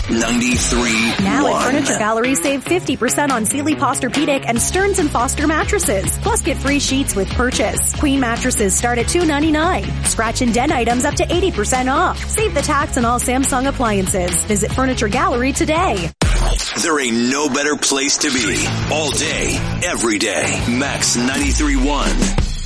93.1. Now at Furniture Gallery, save 50% on Sealy Posturepedic and Stearns & Foster mattresses. Plus get free sheets with purchase. Queen mattresses start at $299. Scratch and dent items up to 80% off. Save the tax on all Samsung appliances. Visit Furniture Gallery today. There ain't no better place to be. All day, every day. Max 93.1.